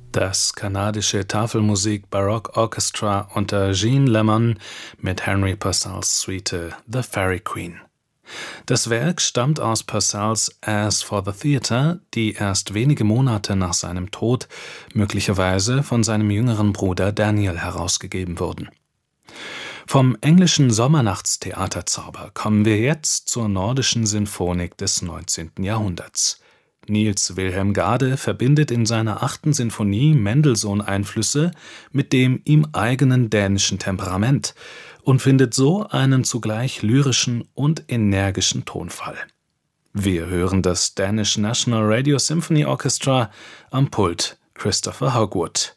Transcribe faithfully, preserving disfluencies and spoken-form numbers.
Das kanadische Tafelmusik Baroque Orchestra unter Gene Lemon mit Henry Purcells Suite The Fairy Queen. Das Werk stammt aus Purcells As for the Theatre, die erst wenige Monate nach seinem Tod möglicherweise von seinem jüngeren Bruder Daniel herausgegeben wurden. Vom englischen Sommernachtstheaterzauber kommen wir jetzt zur nordischen Sinfonik des neunzehnten Jahrhunderts. Niels Wilhelm Gade verbindet in seiner achten Sinfonie Mendelssohn-Einflüsse mit dem ihm eigenen dänischen Temperament und findet so einen zugleich lyrischen und energischen Tonfall. Wir hören das Danish National Radio Symphony Orchestra, am Pult Christopher Hogwood.